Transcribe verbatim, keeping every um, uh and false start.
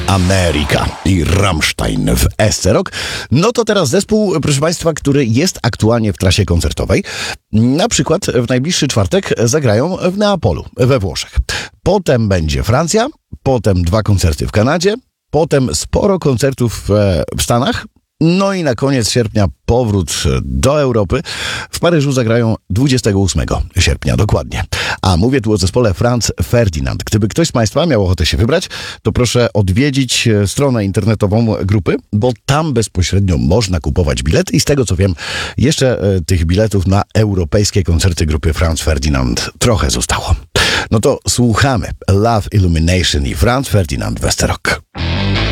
Ameryka i Rammstein w Esce Rock. No to teraz zespół, proszę Państwa, który jest aktualnie w trasie koncertowej. Na przykład w najbliższy czwartek zagrają w Neapolu we Włoszech. Potem będzie Francja, potem dwa koncerty w Kanadzie, potem sporo koncertów w Stanach. No i na koniec sierpnia powrót do Europy. W Paryżu zagrają dwudziestego ósmego sierpnia, dokładnie. A mówię tu o zespole Franz Ferdinand. Gdyby ktoś z Państwa miał ochotę się wybrać, to proszę odwiedzić stronę internetową grupy, bo tam bezpośrednio można kupować bilety i z tego co wiem, jeszcze tych biletów na europejskie koncerty grupy Franz Ferdinand trochę zostało. No to słuchamy Love Illumination i Franz Ferdinand w Esce Rock.